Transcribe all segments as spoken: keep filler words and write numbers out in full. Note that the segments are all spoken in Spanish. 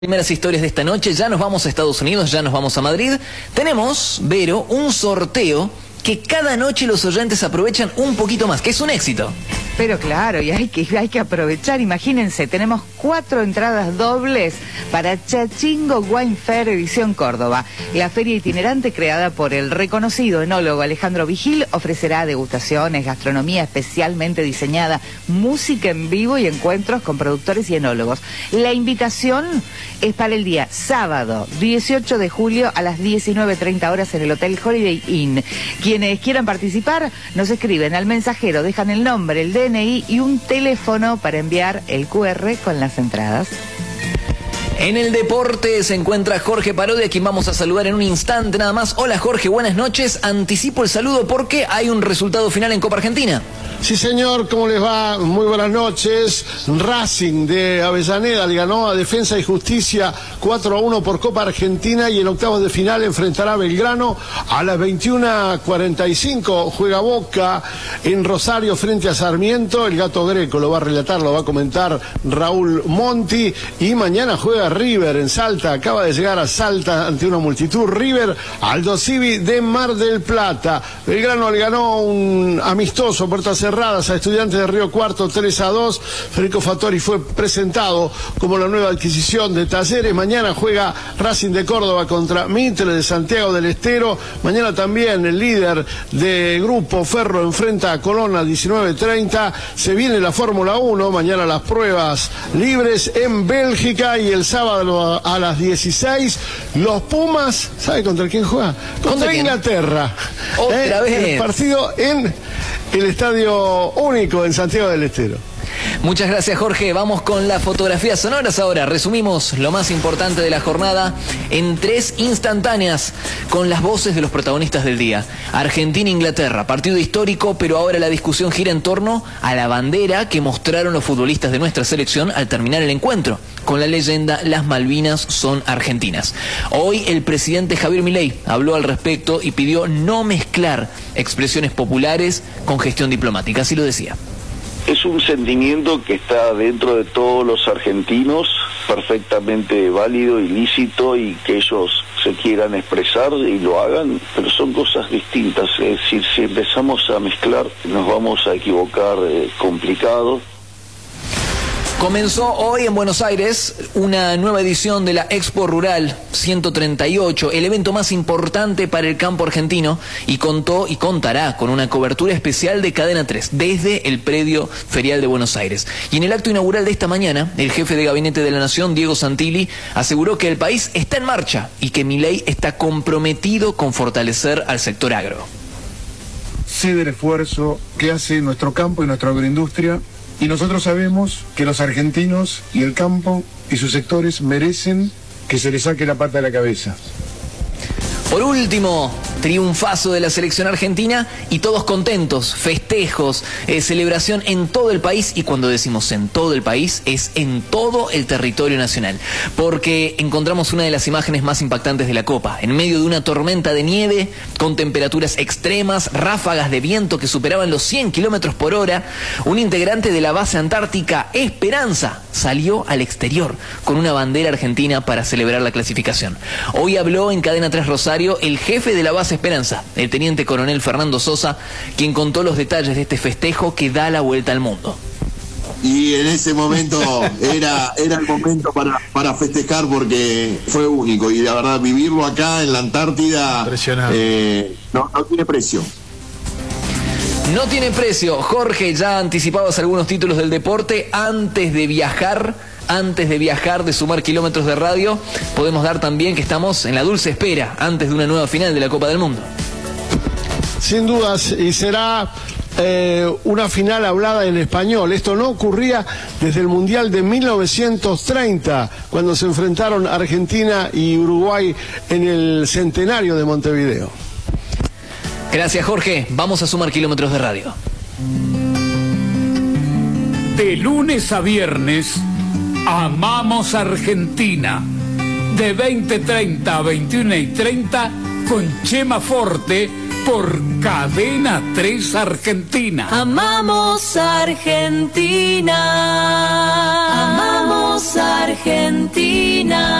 Primeras historias de esta noche, ya nos vamos a Estados Unidos, ya nos vamos a Madrid. Tenemos, Vero, un sorteo que cada noche los oyentes aprovechan un poquito más, que es un éxito. Pero claro, y hay que, hay que aprovechar, imagínense, tenemos cuatro entradas dobles para Chachingo Wine Fair Edición Córdoba. La feria itinerante creada por el reconocido enólogo Alejandro Vigil ofrecerá degustaciones, gastronomía especialmente diseñada, música en vivo y encuentros con productores y enólogos. La invitación es para el día sábado dieciocho de julio a las diecinueve treinta horas en el Hotel Holiday Inn. Quienes quieran participar nos escriben al mensajero, dejan el nombre, el D N I y un teléfono para enviar el cu erre con las entradas. En el deporte se encuentra Jorge Parodi, a quien vamos a saludar en un instante nada más. Hola Jorge, buenas noches. Anticipo el saludo porque hay un resultado final en Copa Argentina. Sí, señor, ¿cómo les va? Muy buenas noches. Racing de Avellaneda le ganó a Defensa y Justicia cuatro a uno por Copa Argentina y en octavos de final enfrentará a Belgrano a las veintiuna cuarenta y cinco. Juega Boca en Rosario frente a Sarmiento. El Gato Greco lo va a relatar, lo va a comentar Raúl Monti. Y mañana juega River en Salta. Acaba de llegar a Salta ante una multitud. River, Aldo Civi de Mar del Plata. Belgrano le ganó un amistoso puertas cerradas a Estudiantes de Río Cuarto tres a dos. Federico Fattori fue presentado como la nueva adquisición de Talleres. Mañana juega Racing de Córdoba contra Mitre de Santiago del Estero. Mañana también el líder de grupo Ferro enfrenta a Colón a diecinueve treinta. Se viene la Fórmula uno. Mañana las pruebas libres en Bélgica y el sábado a las dieciséis los Pumas, ¿sabe contra quién juega? Contra, ¿Contra Inglaterra. Otra eh, vez. El partido en el Estadio Único en Santiago del Estero. Muchas gracias, Jorge. Vamos con las fotografías sonoras ahora. Resumimos lo más importante de la jornada en tres instantáneas con las voces de los protagonistas del día. Argentina-Inglaterra, partido histórico, pero ahora la discusión gira en torno a la bandera que mostraron los futbolistas de nuestra selección al terminar el encuentro, con la leyenda "Las Malvinas son argentinas". Hoy el presidente Javier Milei habló al respecto y pidió no mezclar expresiones populares con gestión diplomática, así lo decía. Es un sentimiento que está dentro de todos los argentinos, perfectamente válido y lícito, y que ellos se quieran expresar y lo hagan, pero son cosas distintas. Es decir, si empezamos a mezclar, nos vamos a equivocar eh, complicado. Comenzó hoy en Buenos Aires una nueva edición de la Expo Rural ciento treinta y ocho, el evento más importante para el campo argentino, y contó y contará con una cobertura especial de Cadena tres desde el predio ferial de Buenos Aires. Y en el acto inaugural de esta mañana, el jefe de gabinete de la Nación, Diego Santilli, aseguró que el país está en marcha y que Milei está comprometido con fortalecer al sector agro. Sé del esfuerzo que hace nuestro campo y nuestra agroindustria. Y nosotros sabemos que los argentinos y el campo y sus sectores merecen que se les saque la pata de la cabeza. Por último, triunfazo de la selección argentina y todos contentos, festejos, eh, celebración en todo el país, y cuando decimos en todo el país es en todo el territorio nacional, porque encontramos una de las imágenes más impactantes de la Copa, en medio de una tormenta de nieve, con temperaturas extremas, ráfagas de viento que superaban los cien kilómetros por hora, un integrante de la base antártica Esperanza salió al exterior con una bandera argentina para celebrar la clasificación. Hoy habló en Cadena tres Rosario el jefe de la base Esperanza, el teniente coronel Fernando Sosa, quien contó los detalles de este festejo que da la vuelta al mundo. Y en ese momento era, era el momento para, para festejar, porque fue único, y la verdad vivirlo acá en la Antártida eh, no, no tiene precio. No tiene precio. Jorge, ya anticipabas algunos títulos del deporte. Antes de viajar, antes de viajar, de sumar kilómetros de radio, podemos dar también que estamos en la dulce espera, antes de una nueva final de la Copa del Mundo. Sin dudas, y será eh, una final hablada en español. Esto no ocurría desde el Mundial de mil novecientos treinta, cuando se enfrentaron Argentina y Uruguay en el centenario de Montevideo. Gracias, Jorge. Vamos a sumar kilómetros de radio. De lunes a viernes, Amamos Argentina. De veinte treinta a veintiuno y treinta, con Chema Forte, por Cadena tres Argentina. Amamos Argentina. Amamos Amamos Argentina.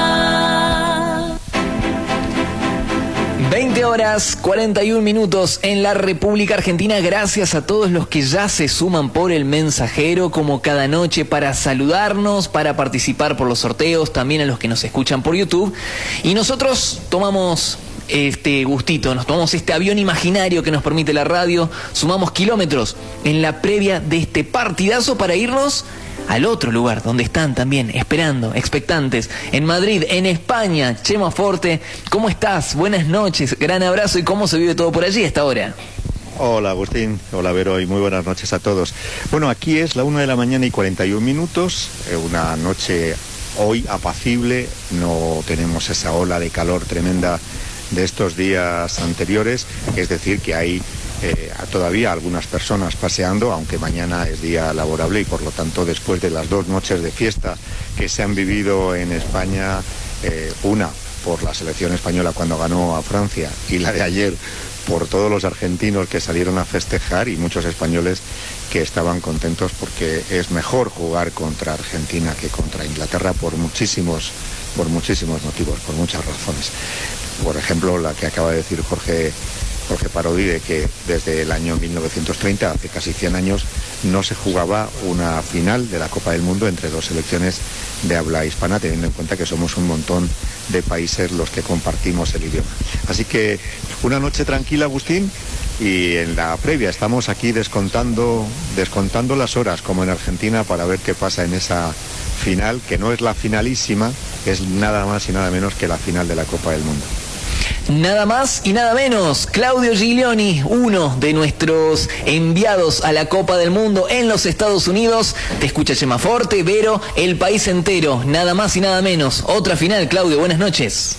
veinte horas cuarenta y un minutos en la República Argentina. Gracias a todos los que ya se suman por el mensajero, como cada noche, para saludarnos, para participar por los sorteos, también a los que nos escuchan por YouTube. Y nosotros tomamos este gustito, nos tomamos este avión imaginario que nos permite la radio, sumamos kilómetros en la previa de este partidazo para irnos al otro lugar, donde están también esperando, expectantes, en Madrid, en España. Chema Forte, ¿cómo estás? Buenas noches, gran abrazo, y ¿cómo se vive todo por allí a esta hora? Hola Agustín, hola Vero, y muy buenas noches a todos. Bueno, aquí es la una de la mañana y cuarenta y un minutos, una noche hoy apacible, no tenemos esa ola de calor tremenda de estos días anteriores, es decir, que hay Eh, todavía algunas personas paseando, aunque mañana es día laborable y por lo tanto, después de las dos noches de fiesta que se han vivido en España, eh, una por la selección española cuando ganó a Francia y la de ayer por todos los argentinos que salieron a festejar y muchos españoles que estaban contentos porque es mejor jugar contra Argentina que contra Inglaterra por muchísimos, por muchísimos motivos, por muchas razones. Por ejemplo, la que acaba de decir Jorge Jorge Parodi, de que desde el año mil novecientos treinta, hace casi cien años, no se jugaba una final de la Copa del Mundo entre dos selecciones de habla hispana, teniendo en cuenta que somos un montón de países los que compartimos el idioma. Así que una noche tranquila, Agustín, y en la previa estamos aquí descontando, descontando las horas, como en Argentina, para ver qué pasa en esa final, que no es la finalísima, es nada más y nada menos que la final de la Copa del Mundo. Nada más y nada menos, Claudio Giglioni, uno de nuestros enviados a la Copa del Mundo en los Estados Unidos. Te escucha Chema Forte, Vero, el país entero, nada más y nada menos. Otra final, Claudio, buenas noches.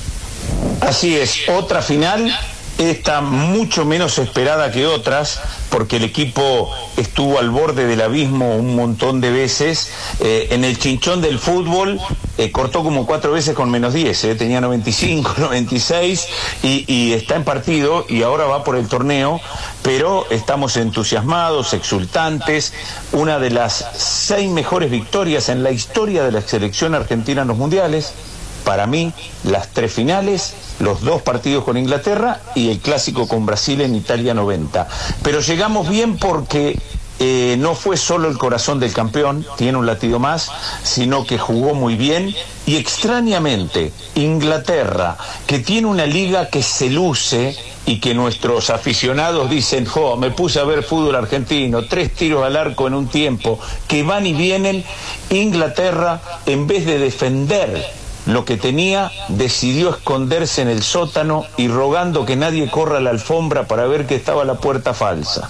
Así es, otra final, esta mucho menos esperada que otras, porque el equipo estuvo al borde del abismo un montón de veces. Eh, en el chinchón del fútbol eh, cortó como cuatro veces con menos diez, eh, tenía noventa y cinco, noventa y seis y, y está en partido y ahora va por el torneo, pero estamos entusiasmados, exultantes. Una de las seis mejores victorias en la historia de la selección argentina en los mundiales. Para mí, las tres finales, los dos partidos con Inglaterra y el clásico con Brasil en Italia noventa. Pero llegamos bien porque eh, no fue solo el corazón del campeón, tiene un latido más, sino que jugó muy bien. Y extrañamente, Inglaterra, que tiene una liga que se luce y que nuestros aficionados dicen, jo, me puse a ver fútbol argentino, tres tiros al arco en un tiempo, que van y vienen, Inglaterra, en vez de defender lo que tenía, decidió esconderse en el sótano y rogando que nadie corra la alfombra para ver que estaba la puerta falsa.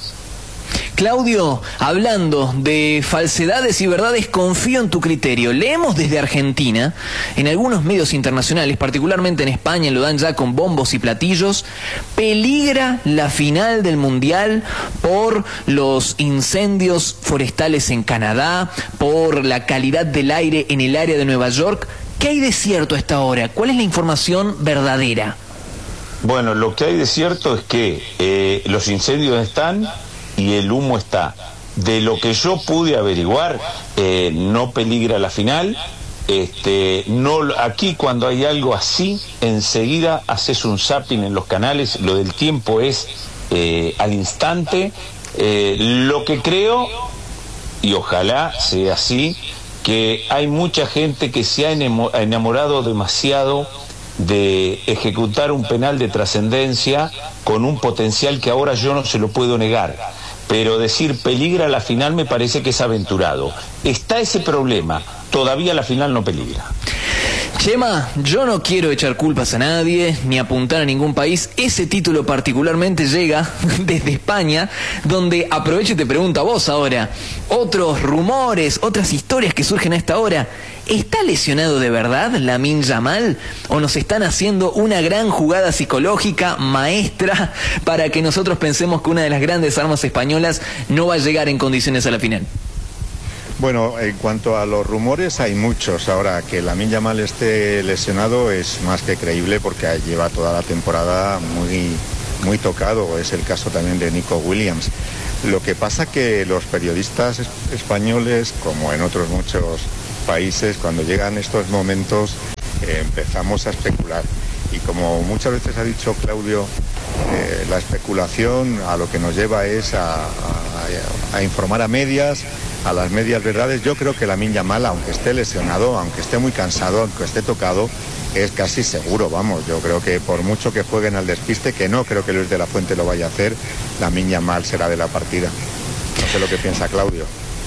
Claudio, hablando de falsedades y verdades, confío en tu criterio. Leemos desde Argentina, en algunos medios internacionales, particularmente en España, lo dan ya con bombos y platillos, peligra la final del Mundial por los incendios forestales en Canadá, por la calidad del aire en el área de Nueva York. ¿Qué hay de cierto a esta hora? ¿Cuál es la información verdadera? Bueno, lo que hay de cierto es que eh, los incendios están y el humo está. De lo que yo pude averiguar, eh, no peligra la final. Este, no, aquí cuando hay algo así, enseguida haces un zapping en los canales, lo del tiempo es eh, al instante. Eh, lo que creo, y ojalá sea así, que hay mucha gente que se ha enamorado demasiado de ejecutar un penal de trascendencia con un potencial que ahora yo no se lo puedo negar. Pero decir peligra la final me parece que es aventurado. Está ese problema, todavía la final no peligra. Chema, yo no quiero echar culpas a nadie, ni apuntar a ningún país. Ese título particularmente llega desde España, donde aprovecho y te pregunto a vos ahora, otros rumores, otras historias que surgen a esta hora. ¿Está lesionado de verdad Lamine Yamal? ¿O nos están haciendo una gran jugada psicológica maestra para que nosotros pensemos que una de las grandes armas españolas no va a llegar en condiciones a la final? Bueno, en cuanto a los rumores, hay muchos. Ahora, que Lamine Yamal esté lesionado es más que creíble porque lleva toda la temporada muy, muy tocado. Es el caso también de Nico Williams. Lo que pasa que los periodistas españoles, como en otros muchos países, cuando llegan estos momentos, eh, empezamos a especular. Y como muchas veces ha dicho Claudio, eh, la especulación a lo que nos lleva es a, a, a informar a medias, a las medias verdades. Yo creo que Lamine Yamal, aunque esté lesionado, aunque esté muy cansado, aunque esté tocado, es casi seguro, vamos. Yo creo que por mucho que jueguen al despiste, que no creo que Luis de la Fuente lo vaya a hacer, Lamine Yamal será de la partida. No sé lo que piensa Claudio.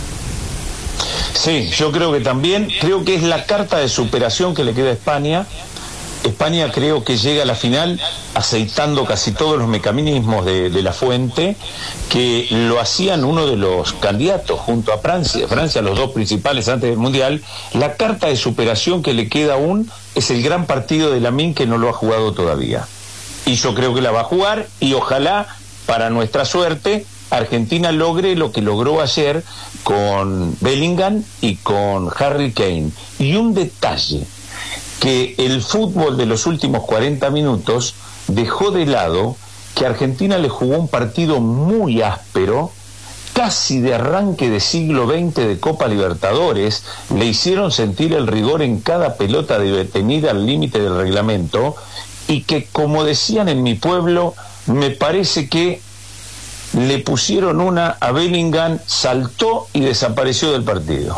Sí, yo creo que también, creo que es la carta de superación que le queda a España. España creo que llega a la final aceitando casi todos los mecanismos de, de la Fuente, que lo hacían uno de los candidatos junto a Francia, Francia los dos principales antes del Mundial. La carta de superación que le queda aún es el gran partido de Lamine, que no lo ha jugado todavía. Y yo creo que la va a jugar, y ojalá, para nuestra suerte, Argentina logre lo que logró ayer con Bellingham y con Harry Kane. Y un detalle, que el fútbol de los últimos cuarenta minutos dejó de lado que Argentina le jugó un partido muy áspero, casi de arranque de siglo veinte de Copa Libertadores. Le hicieron sentir el rigor en cada pelota detenida al límite del reglamento, y que, como decían en mi pueblo, me parece que le pusieron una a Bellingham, saltó y desapareció del partido.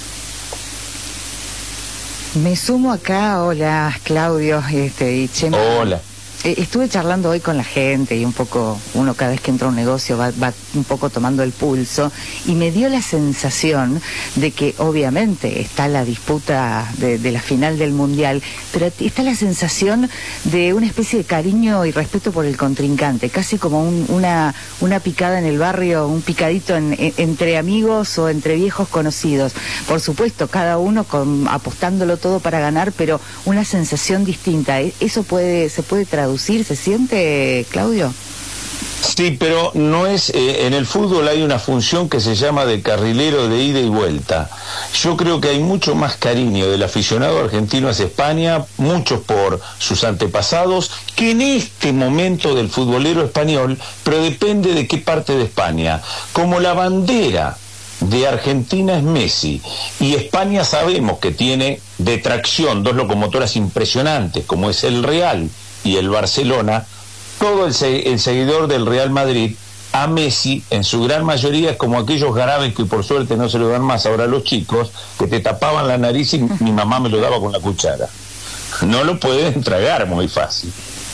Me sumo acá. Hola, Claudio, este, y Chema. Hola. Eh, estuve charlando hoy con la gente, y un poco, uno cada vez que entra a un negocio va, va un poco tomando el pulso, y me dio la sensación de que obviamente está la disputa de, de la final del Mundial, pero está la sensación de una especie de cariño y respeto por el contrincante, casi como un, una, una picada en el barrio, un picadito en, en, entre amigos o entre viejos conocidos. Por supuesto, cada uno con, apostándolo todo para ganar, pero una sensación distinta. ¿Eso puede, se puede traducir? ¿Se siente, Claudio? Sí, pero no es, eh, en el fútbol hay una función que se llama de carrilero de ida y vuelta. Yo creo que hay mucho más cariño del aficionado argentino hacia España, muchos por sus antepasados, que en este momento del futbolero español, pero depende de qué parte de España. Como la bandera de Argentina es Messi, y España sabemos que tiene de tracción dos locomotoras impresionantes, como es el Real y el Barcelona, todo el, se el seguidor del Real Madrid a Messi, en su gran mayoría, es como aquellos garabes que por suerte no se lo dan más ahora a los chicos, que te tapaban la nariz y mi mamá me lo daba con la cuchara. No lo pueden tragar muy fácil.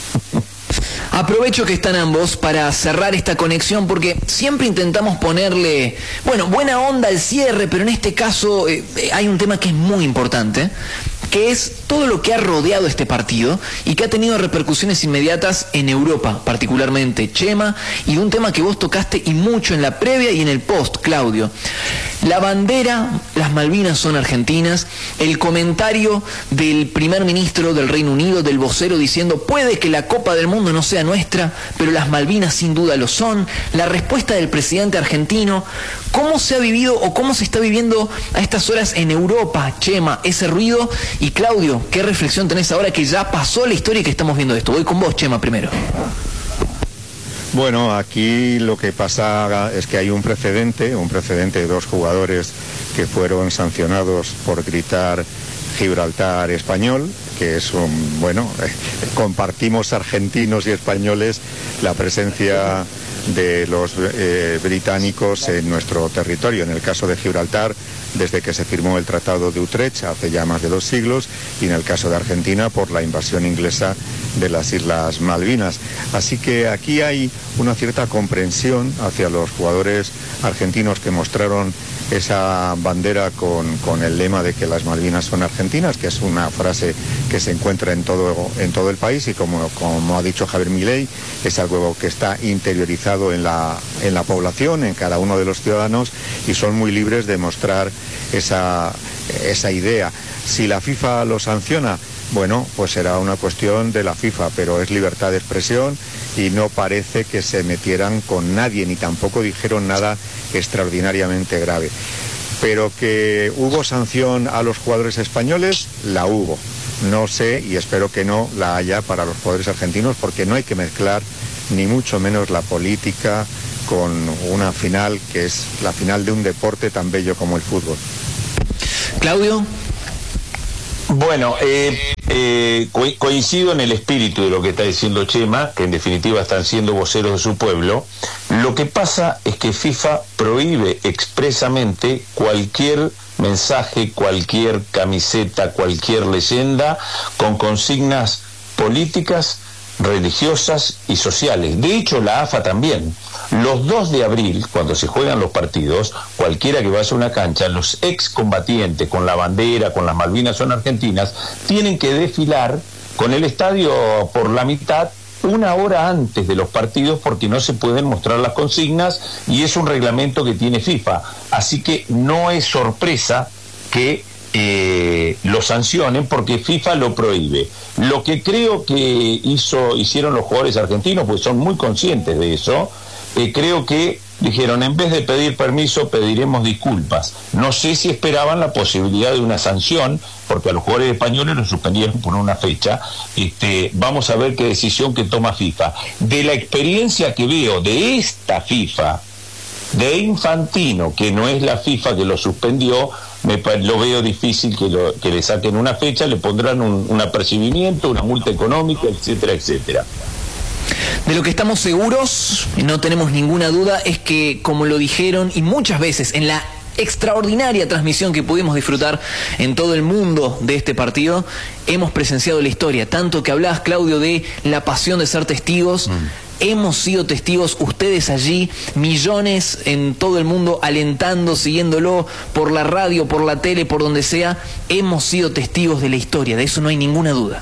Aprovecho que están ambos para cerrar esta conexión, porque siempre intentamos ponerle, bueno, buena onda al cierre, pero en este caso eh, hay un tema que es muy importante, que es todo lo que ha rodeado este partido y que ha tenido repercusiones inmediatas en Europa, particularmente, Chema, y un tema que vos tocaste y mucho en la previa y en el post, Claudio. La bandera, las Malvinas son argentinas, el comentario del primer ministro del Reino Unido, del vocero, diciendo puede que la Copa del Mundo no sea nuestra, pero las Malvinas sin duda lo son, la respuesta del presidente argentino. ¿Cómo se ha vivido o cómo se está viviendo a estas horas en Europa, Chema, ese ruido? Y Claudio, ¿qué reflexión tenés ahora que ya pasó la historia y que estamos viendo esto? Voy con vos, Chema, primero. Bueno, aquí lo que pasa es que hay un precedente, un precedente de dos jugadores que fueron sancionados por gritar Gibraltar español, que es un, bueno, eh, compartimos argentinos y españoles la presencia de los eh, británicos en nuestro territorio. En el caso de Gibraltar, desde que se firmó el Tratado de Utrecht hace ya más de dos siglos, y en el caso de Argentina por la invasión inglesa de las Islas Malvinas. Así que aquí hay una cierta comprensión hacia los jugadores argentinos que mostraron esa bandera con, con el lema de que las Malvinas son argentinas, que es una frase que se encuentra en todo, en todo el país, y como, como ha dicho Javier Milei, es algo que está interiorizado en la, en la población, en cada uno de los ciudadanos, y son muy libres de mostrar esa, esa idea. Si la FIFA lo sanciona, bueno, pues será una cuestión de la FIFA, pero es libertad de expresión y no parece que se metieran con nadie, ni tampoco dijeron nada extraordinariamente grave. Pero que hubo sanción a los jugadores españoles, la hubo. No sé, y espero que no la haya para los jugadores argentinos, porque no hay que mezclar ni mucho menos la política con una final que es la final de un deporte tan bello como el fútbol. Claudio. Bueno, eh, eh, co coincido en el espíritu de lo que está diciendo Chema, que en definitiva están siendo voceros de su pueblo. Lo que pasa es que FIFA prohíbe expresamente cualquier mensaje, cualquier camiseta, cualquier leyenda con consignas políticas, religiosas y sociales. De hecho, la A F A también. Los dos de abril, cuando se juegan los partidos, cualquiera que vaya a una cancha, los excombatientes con la bandera, con las Malvinas son argentinas, tienen que desfilar con el estadio por la mitad una hora antes de los partidos porque no se pueden mostrar las consignas y es un reglamento que tiene FIFA. Así que no es sorpresa que Eh, lo sancionen porque FIFA lo prohíbe. Lo que creo que hizo, hicieron los jugadores argentinos, pues son muy conscientes de eso, eh, creo que dijeron, en vez de pedir permiso, pediremos disculpas. No sé si esperaban la posibilidad de una sanción, porque a los jugadores españoles los suspendieron por una fecha. Este, vamos a ver qué decisión que toma FIFA. De la experiencia que veo de esta FIFA, de Infantino, que no es la FIFA que lo suspendió, me lo veo difícil que, lo, que le saquen una fecha, le pondrán un, un apercibimiento, una multa económica, etcétera, etcétera. De lo que estamos seguros, no tenemos ninguna duda, es que, como lo dijeron, y muchas veces en la extraordinaria transmisión que pudimos disfrutar en todo el mundo de este partido, hemos presenciado la historia, tanto que hablabas, Claudio, de la pasión de ser testigos. Mm. Hemos sido testigos, ustedes allí, millones en todo el mundo alentando, siguiéndolo por la radio, por la tele, por donde sea. Hemos sido testigos de la historia, de eso no hay ninguna duda.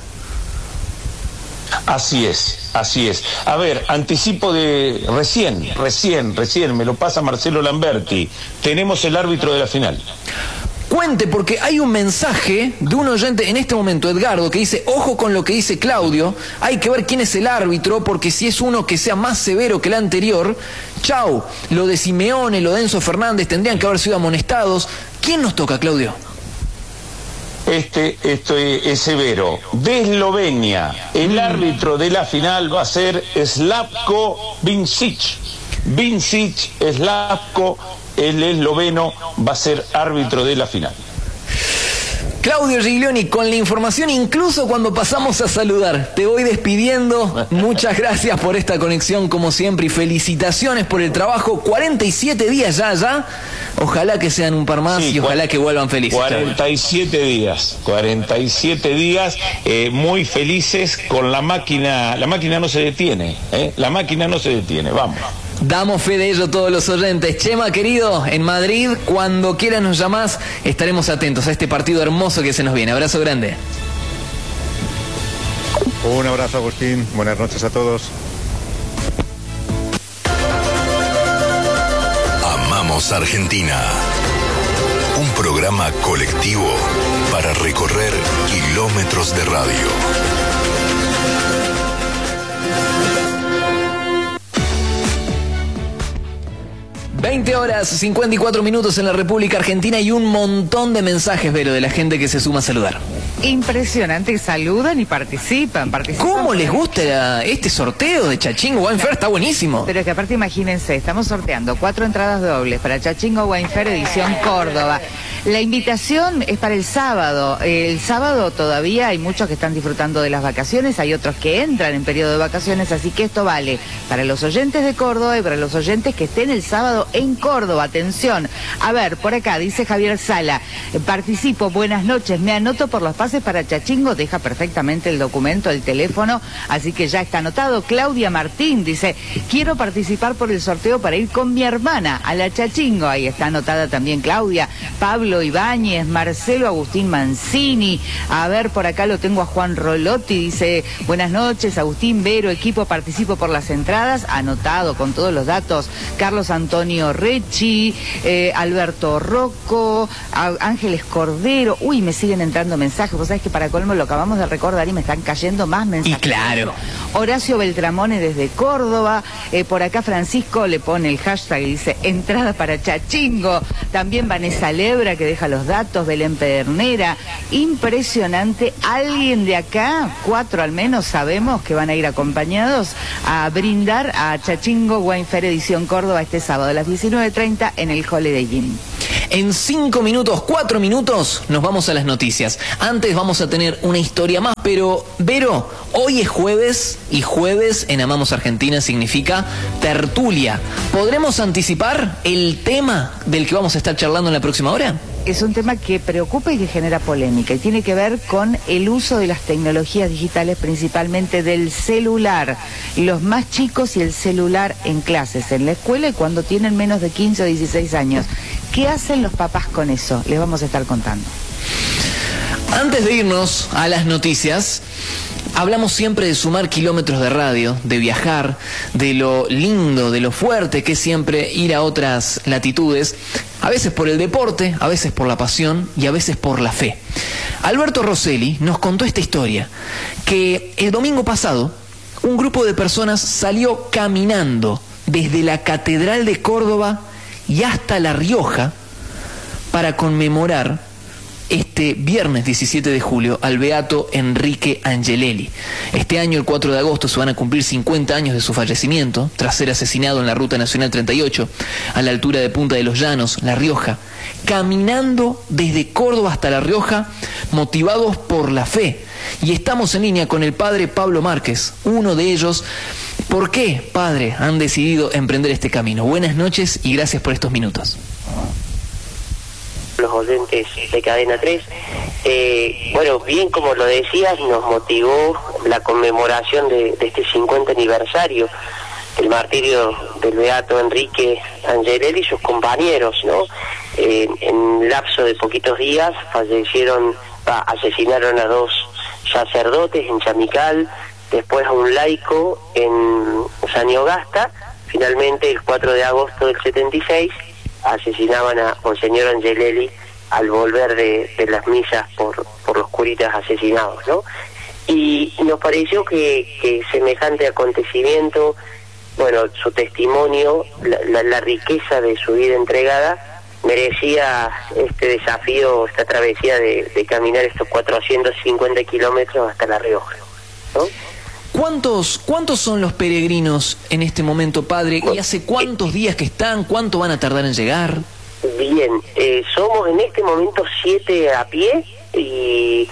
Así es, así es. A ver, anticipo de recién, recién, recién, me lo pasa Marcelo Lamberti. Tenemos el árbitro de la final. Cuente, porque hay un mensaje de un oyente en este momento, Edgardo, que dice, ojo con lo que dice Claudio, hay que ver quién es el árbitro, porque si es uno que sea más severo que el anterior, chau, lo de Simeone, lo de Enzo Fernández, tendrían que haber sido amonestados. ¿Quién nos toca, Claudio? Este, este es severo. De Eslovenia, el árbitro de la final va a ser Slavko Vincic. Vincic, Slavko, el esloveno, va a ser árbitro de la final. Claudio Giglioni, con la información, incluso cuando pasamos a saludar. Te voy despidiendo. Muchas gracias por esta conexión, como siempre, y felicitaciones por el trabajo. cuarenta y siete días ya, ya. Ojalá que sean un par más sí, y ojalá que vuelvan felices. cuarenta y siete días, cuarenta y siete días, eh, muy felices con la máquina. La máquina no se detiene, ¿eh? La máquina no se detiene, vamos. Damos fe de ello todos los oyentes. Chema, querido, en Madrid, cuando quieras nos llamás, estaremos atentos a este partido hermoso que se nos viene. Abrazo grande. Un abrazo, Agustín. Buenas noches a todos. Amamos Argentina. Un programa colectivo para recorrer kilómetros de radio. veinte horas, cincuenta y cuatro minutos en la República Argentina y un montón de mensajes, Vero, de la gente que se suma a saludar. Impresionante, saludan y participan, participan. ¿Cómo les gusta este sorteo de Chachingo Wine Fair? Está buenísimo. Pero es que aparte imagínense, estamos sorteando cuatro entradas dobles para Chachingo Wine Fair edición Córdoba. La invitación es para el sábado. El sábado todavía hay muchos que están disfrutando de las vacaciones, hay otros que entran en periodo de vacaciones, así que esto vale para los oyentes de Córdoba y para los oyentes que estén el sábado en Córdoba. Atención. A ver, por acá dice Javier Sala, participo, buenas noches, me anoto por los pases para Chachingo, deja perfectamente el documento, el teléfono, así que ya está anotado. Claudia Martín dice, quiero participar por el sorteo para ir con mi hermana a la Chachingo, ahí está anotada también Claudia. Pablo Ibáñez, Marcelo Agustín Mancini, a ver, por acá lo tengo a Juan Rolotti, dice, buenas noches, Agustín, Vero, equipo, participo por las entradas, anotado con todos los datos. Carlos Antonio Rechi, eh, Alberto Rocco, Ángeles Cordero, uy, me siguen entrando mensajes, vos sabés que para colmo lo acabamos de recordar y me están cayendo más mensajes. Y claro. Horacio Beltramone desde Córdoba, eh, por acá Francisco le pone el hashtag y dice, entrada para Chachingo, también Vanessa Lebra que deja los datos, Belén Pedernera, impresionante, alguien de acá, cuatro al menos sabemos que van a ir acompañados a brindar a Chachingo Wine Fair edición Córdoba este sábado a las diecinueve treinta en el Holiday Inn. En cinco minutos, cuatro minutos, nos vamos a las noticias. Antes vamos a tener una historia más, pero, Vero, hoy es jueves, y jueves en Amamos Argentina significa tertulia. ¿Podremos anticipar el tema del que vamos a estar charlando en la próxima hora? Es un tema que preocupa y que genera polémica y tiene que ver con el uso de las tecnologías digitales, principalmente del celular. Los más chicos y el celular en clases, en la escuela y cuando tienen menos de quince o dieciséis años. ¿Qué hacen los papás con eso? Les vamos a estar contando. Antes de irnos a las noticias, hablamos siempre de sumar kilómetros de radio, de viajar, de lo lindo, de lo fuerte que es siempre ir a otras latitudes, a veces por el deporte, a veces por la pasión y a veces por la fe. Alberto Rosselli nos contó esta historia, que el domingo pasado un grupo de personas salió caminando desde la Catedral de Córdoba y hasta La Rioja para conmemorar este viernes diecisiete de julio al beato Enrique Angelelli. Este año, el cuatro de agosto, se van a cumplir cincuenta años de su fallecimiento, tras ser asesinado en la Ruta Nacional treinta y ocho, a la altura de Punta de los Llanos, La Rioja, caminando desde Córdoba hasta La Rioja, motivados por la fe. Y estamos en línea con el padre Pablo Márquez, uno de ellos. ¿Por qué, padre, han decidido emprender este camino? Buenas noches y gracias por estos minutos. Los oyentes de Cadena tres. Eh, bueno, bien como lo decías, nos motivó la conmemoración de, de este cincuenta aniversario del martirio del beato Enrique Angelelli y sus compañeros, ¿no? Eh, en lapso de poquitos días fallecieron, ah, asesinaron a dos sacerdotes en Chamical, después a un laico en Saniogasta, finalmente el cuatro de agosto del setenta y seis asesinaban a Monseñor Angelelli al volver de, de las misas por, por los curitas asesinados, ¿no? Y nos pareció que, que semejante acontecimiento, bueno, su testimonio, la, la, la riqueza de su vida entregada, merecía este desafío, esta travesía de, de caminar estos cuatrocientos cincuenta kilómetros hasta La Rioja, ¿no? ¿Cuántos, ¿Cuántos son los peregrinos en este momento, padre? ¿Y hace cuántos días que están? ¿Cuánto van a tardar en llegar? Bien, eh, somos en este momento siete a pie y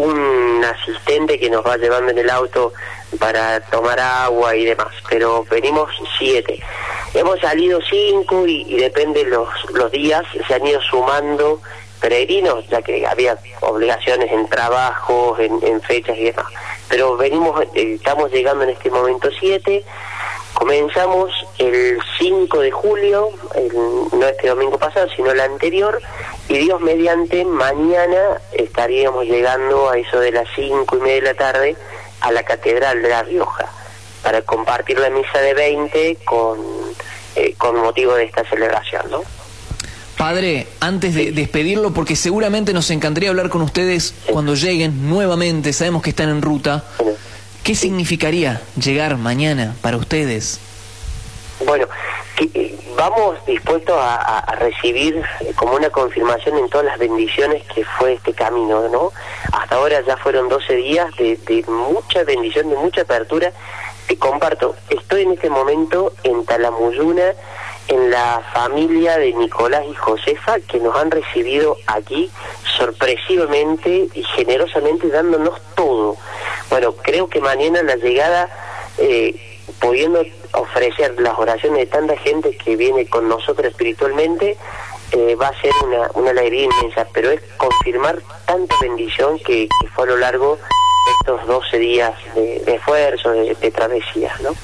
un asistente que nos va llevando en el auto para tomar agua y demás, pero venimos siete. Hemos salido cinco y, y depende los, los días, se han ido sumando peregrinos, ya que había obligaciones en trabajos, en, en fechas y demás. Pero venimos, eh, estamos llegando en este momento siete, comenzamos el cinco de julio, el, no este domingo pasado, sino el anterior, y Dios mediante, mañana estaríamos llegando a eso de las cinco y media de la tarde a la Catedral de La Rioja, para compartir la misa de veinte con, eh, con motivo de esta celebración, ¿no? Padre, antes de despedirlo, porque seguramente nos encantaría hablar con ustedes cuando lleguen nuevamente, sabemos que están en ruta, ¿qué significaría llegar mañana para ustedes? Bueno, que, vamos dispuestos a, a, a recibir como una confirmación en todas las bendiciones que fue este camino, ¿no? Hasta ahora ya fueron doce días de, de mucha bendición, de mucha apertura. Te comparto, estoy en este momento en Talamuyuna, en la familia de Nicolás y Josefa, que nos han recibido aquí sorpresivamente y generosamente dándonos todo. Bueno, creo que mañana la llegada, eh, pudiendo ofrecer las oraciones de tanta gente que viene con nosotros espiritualmente, eh, va a ser una, una alegría inmensa, pero es confirmar tanta bendición que, que fue a lo largo de estos doce días de, de esfuerzo, de, de travesías, ¿no?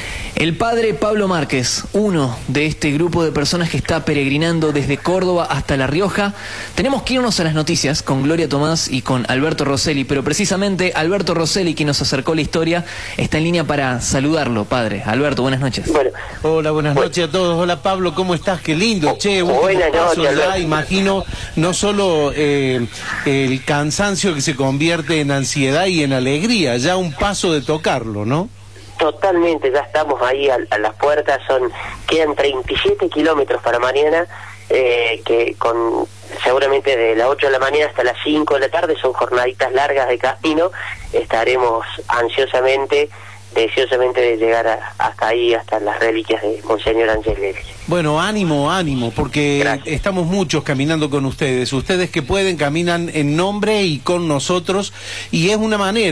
El padre Pablo Márquez, uno de este grupo de personas que está peregrinando desde Córdoba hasta La Rioja. Tenemos que irnos a las noticias con Gloria Tomás y con Alberto Rosselli, pero precisamente Alberto Rosselli, quien nos acercó la historia, está en línea para saludarlo, padre. Alberto, buenas noches. Bueno, hola, buenas bueno. noches a todos. Hola, Pablo, ¿cómo estás? Qué lindo. Che, buenas noches. Ya imagino no solo eh, el cansancio que se convierte en ansiedad y en alegría, ya un paso de tocarlo, ¿no? Totalmente, ya estamos ahí a, a las puertas, son quedan treinta y siete kilómetros para mañana, eh, que con seguramente de las ocho de la mañana hasta las cinco de la tarde, son jornaditas largas de camino, estaremos ansiosamente deseosamente de llegar a, hasta ahí, hasta las reliquias de Monseñor Angelelli. Bueno, ánimo, ánimo, porque Gracias. Estamos muchos caminando con ustedes. Ustedes que pueden caminan en nombre y con nosotros, y es una manera